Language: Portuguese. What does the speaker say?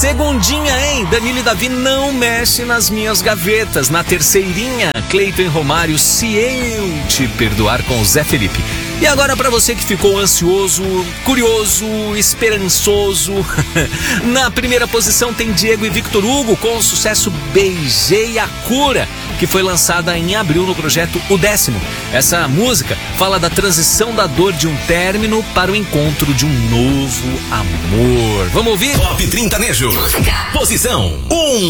Segundinha, hein? Danilo e Davi não mexe nas minhas gavetas. Na terceirinha, Cleiton e Romário, Se Eu Te Perdoar, com o Zé Felipe. E agora para você que ficou ansioso, curioso, esperançoso, na primeira posição tem Diego e Victor Hugo com o sucesso Beijei a Cura, que foi lançada em abril no projeto O Décimo. Essa música fala da transição da dor de um término para o encontro de um novo amor. Vamos ouvir? Top 30 Nejo. Posição 1.